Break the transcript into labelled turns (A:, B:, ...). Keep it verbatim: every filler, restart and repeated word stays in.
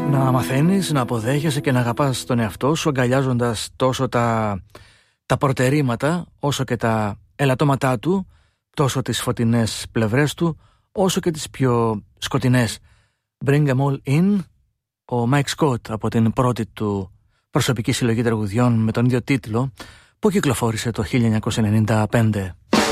A: Να μαθαίνεις, να αποδέχεσαι και να αγαπάς τον εαυτό σου, αγκαλιάζοντας τόσο τα, τα προτερήματα όσο και τα ελαττώματά του, τόσο τις φωτεινές πλευρές του όσο και τις πιο σκοτεινές. Bring them all in, ο Mike Scott από την πρώτη του προσωπική συλλογή τραγουδιών με τον ίδιο τίτλο που κυκλοφόρησε το χίλια εννιακόσια ενενήντα πέντε.